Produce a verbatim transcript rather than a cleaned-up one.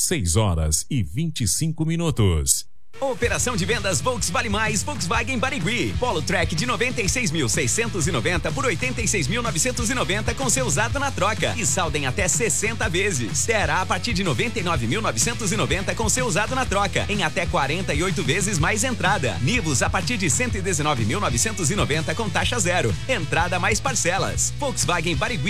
seis horas e vinte e cinco minutos. Operação de vendas Volks Vale Mais, Volkswagen Barigui. Polo Track de noventa e seis mil seiscentos e noventa por oitenta e seis mil novecentos e noventa com seu usado na troca. E saldem até sessenta vezes. Terá a partir de noventa e nove mil novecentos e noventa com seu usado na troca. Em até quarenta e oito vezes mais entrada. Nivus a partir de cento e dezenove mil novecentos e noventa com taxa zero. Entrada mais parcelas. Volkswagen Barigui.